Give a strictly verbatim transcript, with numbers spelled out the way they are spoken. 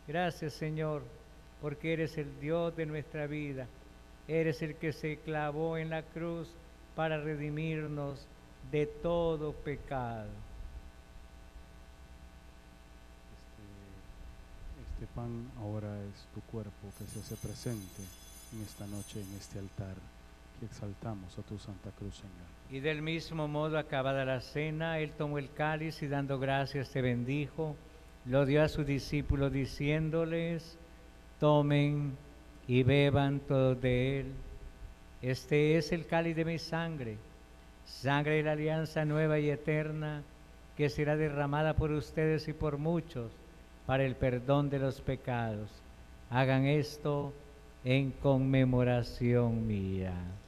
Gracias, Señor, porque eres el Dios de nuestra vida. Eres el que se clavó en la cruz para redimirnos de todo pecado. Este, este pan ahora es tu cuerpo que se hace presente en esta noche, en este altar, que exaltamos a tu Santa Cruz, Señor. Y del mismo modo, acabada la cena, él tomó el cáliz y dando gracias te bendijo, lo dio a sus discípulos diciéndoles: tomen y beban todos de él. Este es el cáliz de mi sangre, sangre de la alianza nueva y eterna, que será derramada por ustedes y por muchos para el perdón de los pecados. Hagan esto en conmemoración mía.